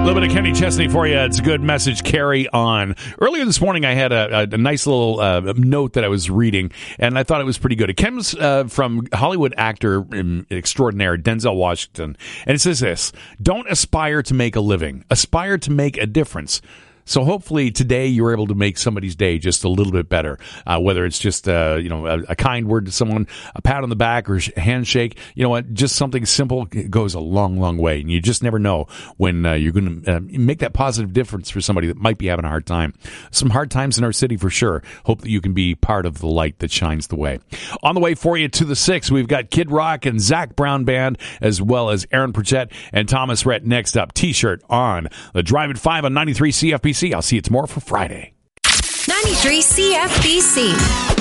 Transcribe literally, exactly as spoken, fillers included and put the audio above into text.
A little bit of Kenny Chesney for you. It's a good message. Carry on. Earlier this morning, I had a, a, a nice little uh, note that I was reading, and I thought it was pretty good. It comes uh, from Hollywood actor extraordinaire Denzel Washington, and it says this: "Don't aspire to make a living. Aspire to make a difference." So hopefully today you're able to make somebody's day just a little bit better, uh, whether it's just uh, you know a, a kind word to someone, a pat on the back, or a handshake. You know what? Just something simple goes a long, long way, and you just never know when uh, you're going to uh, make that positive difference for somebody that might be having a hard time. Some hard times in our city for sure. Hope that you can be part of the light that shines the way. On the way for you to the six, we've got Kid Rock and Zach Brown Band, as well as Aaron Pritchett and Thomas Rhett next up. T-shirt on the Drive at five on ninety-three C F B C. I'll see you tomorrow for Friday. ninety-three C F B C.